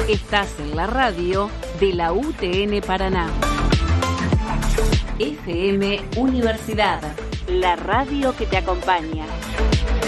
Estás en la radio de la UTN Paraná. FM Universidad, la radio que te acompaña.